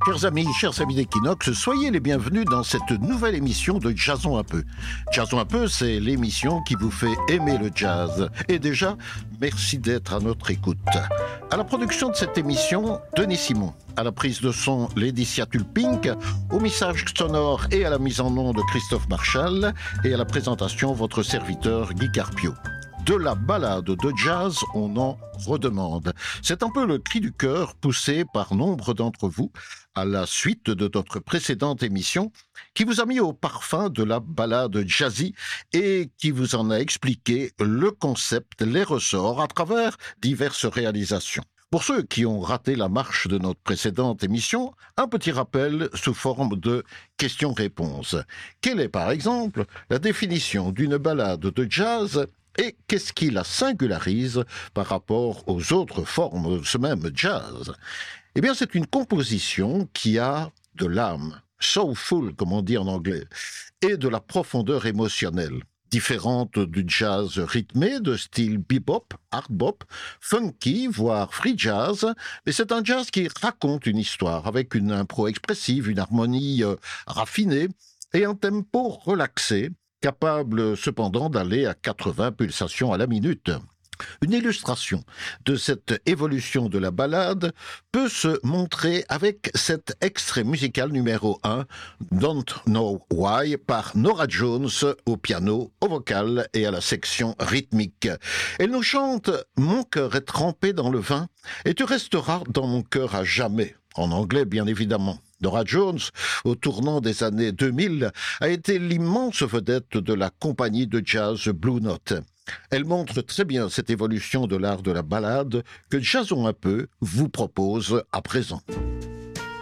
Chers amis d'Equinox, soyez les bienvenus dans cette nouvelle émission de Jazzons un peu. Jazzons un peu, c'est l'émission qui vous fait aimer le jazz. Et déjà, merci d'être à notre écoute. À la production de cette émission, Denis Simon. À la prise de son, Laetitia Tulpink. Au mixage sonore et à la mise en onde de Christophe Marchal. Et à la présentation, votre serviteur Guy Carpio. De la balade de jazz, on en redemande. C'est un peu le cri du cœur poussé par nombre d'entre vous à la suite de notre précédente émission qui vous a mis au parfum de la balade jazzy et qui vous en a expliqué le concept, les ressorts à travers diverses réalisations. Pour ceux qui ont raté la marche de notre précédente émission, un petit rappel sous forme de questions-réponses. Quelle est par exemple la définition d'une balade de jazz ? Et qu'est-ce qui la singularise par rapport aux autres formes de ce même jazz ? Eh bien, c'est une composition qui a de l'âme, soulful, comme on dit en anglais, et de la profondeur émotionnelle, différente du jazz rythmé de style bebop, hard bop, funky, voire free jazz, mais c'est un jazz qui raconte une histoire avec une impro expressive, une harmonie raffinée et un tempo relaxé, capable cependant d'aller à 80 pulsations à la minute. Une illustration de cette évolution de la ballade peut se montrer avec cet extrait musical numéro 1, Don't Know Why, par Norah Jones au piano, au vocal et à la section rythmique. Elle nous chante « Mon cœur est trempé dans le vin et tu resteras dans mon cœur à jamais », en anglais bien évidemment. Norah Jones, au tournant des années 2000, a été l'immense vedette de la compagnie de jazz Blue Note. Elle montre très bien cette évolution de l'art de la ballade que Jazzons un peu vous propose à présent.